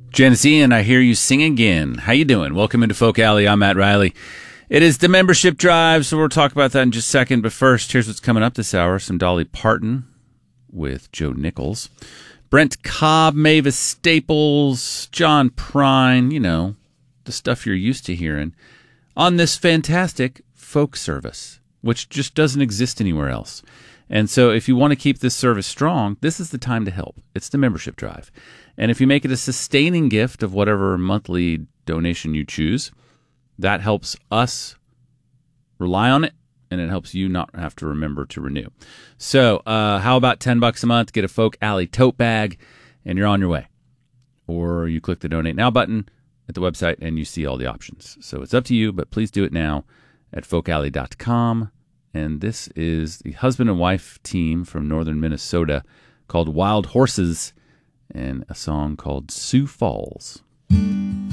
Janice, I hear you sing again. How you doing? Welcome into Folk Alley. I'm Matt Riley. It is the membership drive, so we'll talk about that in just a second. But first, here's what's coming up this hour. Some Dolly Parton with Joe Nichols. Brent Cobb, Mavis Staples, John Prine, you know, the stuff you're used to hearing on this fantastic folk service, which just doesn't exist anywhere else. And so if you want to keep this service strong, this is the time to help. It's the membership drive. And if you make it a sustaining gift of whatever monthly donation you choose, that helps us rely on it, and it helps you not have to remember to renew. So how about $10 a month, get a Folk Alley tote bag, and you're on your way. Or you click the Donate Now button at the website, and you see all the options. So it's up to you, but please do it now at folkalley.com. And this is the husband and wife team from northern Minnesota called Wild Horses, and a song called Sioux Falls.